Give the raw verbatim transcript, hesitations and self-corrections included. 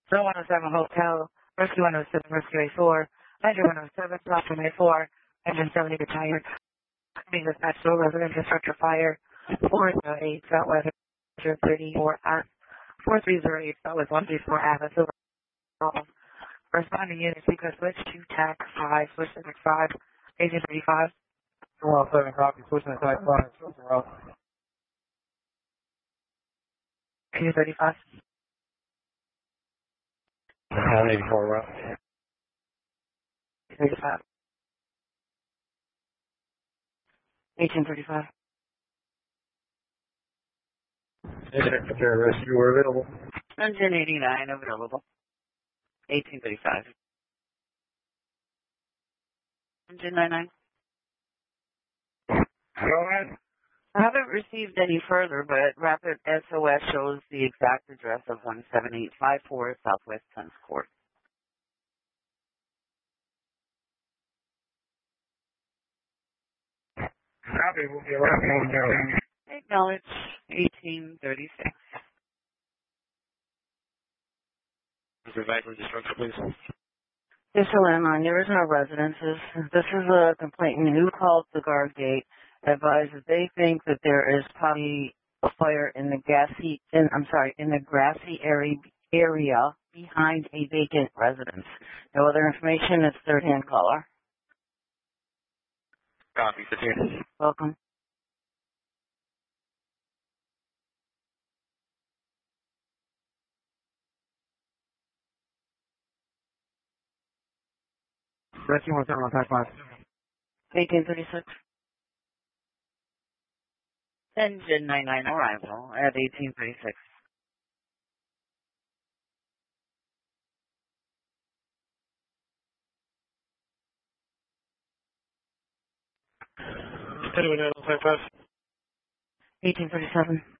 Zero one oh seven Hotel, Rescue one oh seven, Rescue A four, Engine one oh seven, Platform A four, Engine seventy retired, being dispatched to a residential structure fire, four zero eight Southwest thirty-four at four three zero eight Southwest one three four Ave, Silver Falls. Responding unit sequence switch to T A C five, switch to T A C five, eighteen thirty-five. one oh seven copy, switching to T A C five, Silver Falls. eighteen thirty-five. one eighty-four route. thirty-five. eighteen thirty-five. Secretary rescue were available. Engine eighty-nine available. eighteen thirty-five. Engine ninety-nine. Go ahead. I haven't received any further, but Rapid S O S shows the exact address of one seven eight five four Southwest tenth Court. Copy, we'll be around. Acknowledge. eighteen thirty-six. Provide for destruction, please. This is landline. There is no residences. This is a complainant who called the guard gate, advises they think that there is probably a fire in the gassy, in, I'm sorry, in the grassy area, area behind a vacant residence. No other information. It's third-hand caller. Copy, fifteen. Welcome. Rescue one seven on T A C five. eighteen thirty-six. Engine ninety-nine arrival at eighteen thirty-six. Anyway, no, T A C five. eighteen thirty-seven.